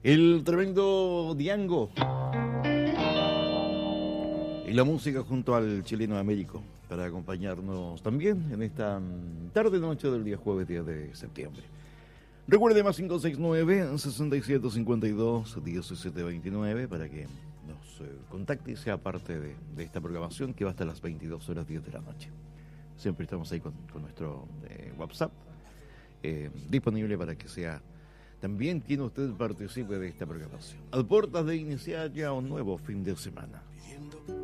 El tremendo Diango y la música junto al chileno Américo para acompañarnos también en esta tarde-noche del día jueves, día de septiembre. Recuerde más 569-6752-1729 para que nos contacte y sea parte de esta programación que va hasta las 22 horas 10 de la noche. Siempre estamos ahí con nuestro WhatsApp disponible para que sea también quien usted participe de esta programación. A puertas de iniciar ya un nuevo fin de semana.